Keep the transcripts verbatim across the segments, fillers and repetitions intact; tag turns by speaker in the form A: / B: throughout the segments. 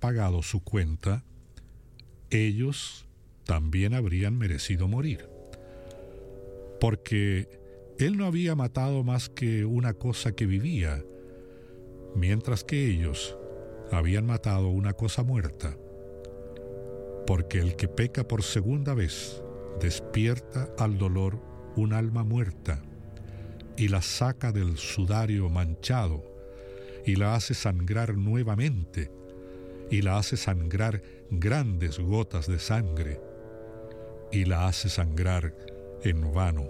A: pagado su cuenta, ellos también habrían merecido morir. Porque él no había matado más que una cosa que vivía, mientras que ellos habían matado una cosa muerta. Porque el que peca por segunda vez despierta al dolor un alma muerta y la saca del sudario manchado y la hace sangrar nuevamente y la hace sangrar grandes gotas de sangre y la hace sangrar en vano.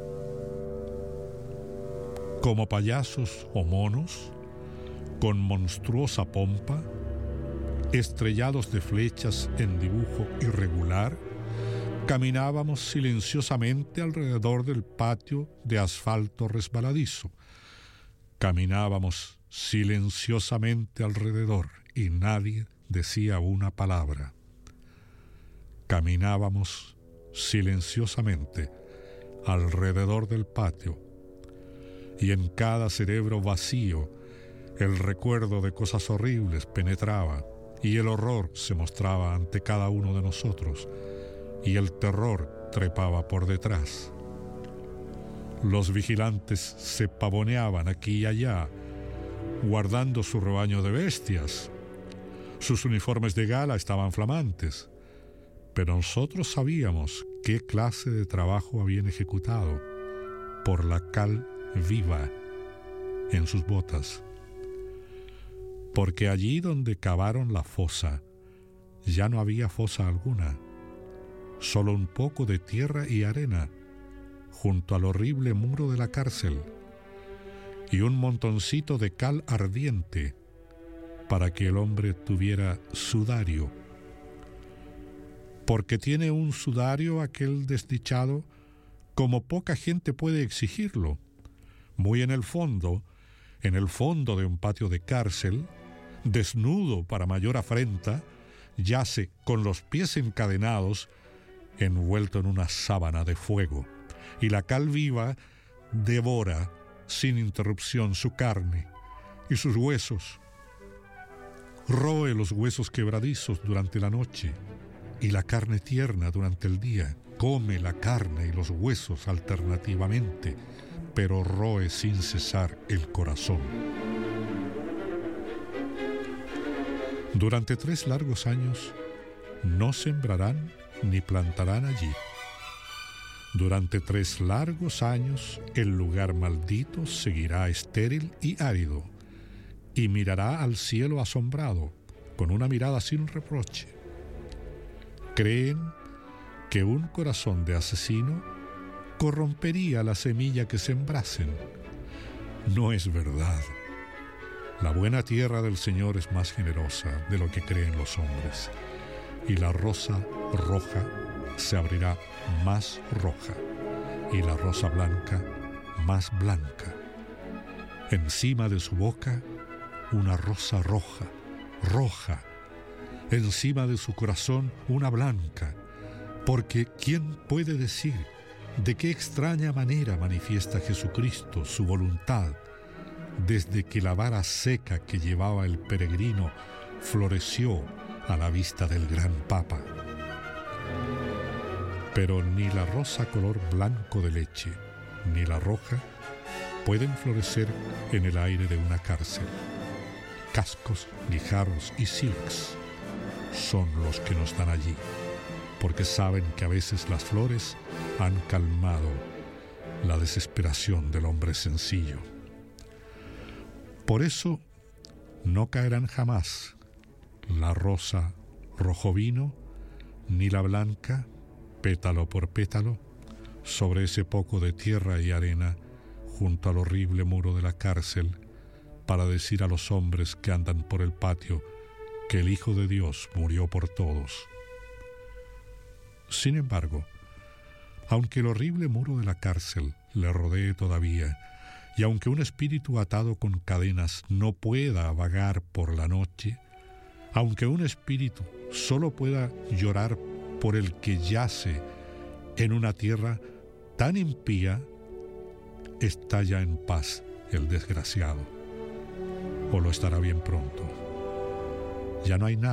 A: Como payasos o monos, con monstruosa pompa, estrellados de flechas en dibujo irregular, caminábamos silenciosamente alrededor del patio de asfalto resbaladizo. Caminábamos silenciosamente alrededor y nadie decía una palabra. Caminábamos silenciosamente alrededor del patio y en cada cerebro vacío el recuerdo de cosas horribles penetraba y el horror se mostraba ante cada uno de nosotros y el terror trepaba por detrás. Los vigilantes se pavoneaban aquí y allá, guardando su rebaño de bestias. Sus uniformes de gala estaban flamantes, pero nosotros sabíamos qué clase de trabajo habían ejecutado por la cal viva en sus botas. Porque allí donde cavaron la fosa, ya no había fosa alguna, solo un poco de tierra y arena junto al horrible muro de la cárcel y un montoncito de cal ardiente para que el hombre tuviera sudario. Porque tiene un sudario aquel desdichado como poca gente puede exigirlo. Muy en el fondo, en el fondo de un patio de cárcel, desnudo para mayor afrenta, yace con los pies encadenados, envuelto en una sábana de fuego, y la cal viva devora sin interrupción su carne y sus huesos. Roe los huesos quebradizos durante la noche y la carne tierna durante el día. Come la carne y los huesos alternativamente, pero roe sin cesar el corazón. Durante tres largos años no sembrarán ni plantarán allí. Durante tres largos años el lugar maldito seguirá estéril y árido, y mirará al cielo asombrado, con una mirada sin reproche. Creen que un corazón de asesino corrompería la semilla que sembrasen. No es verdad. La buena tierra del Señor es más generosa de lo que creen los hombres, y la rosa roja se abrirá más roja, y la rosa blanca más blanca. Encima de su boca, una rosa roja, roja. Encima de su corazón, una blanca. Porque ¿quién puede decir de qué extraña manera manifiesta Jesucristo su voluntad desde que la vara seca que llevaba el peregrino floreció a la vista del gran Papa? Pero ni la rosa color blanco de leche, ni la roja, pueden florecer en el aire de una cárcel. Cascos, guijarros y silks son los que nos dan allí, porque saben que a veces las flores han calmado la desesperación del hombre sencillo. Por eso no caerán jamás la rosa rojo vino, ni la blanca, pétalo por pétalo, sobre ese poco de tierra y arena junto al horrible muro de la cárcel, para decir a los hombres que andan por el patio que el Hijo de Dios murió por todos. Sin embargo, aunque el horrible muro de la cárcel le rodee todavía, y aunque un espíritu atado con cadenas no pueda vagar por la noche, aunque un espíritu solo pueda llorar por el que yace en una tierra tan impía, está ya en paz el desgraciado, o lo estará bien pronto. Ya no hay nada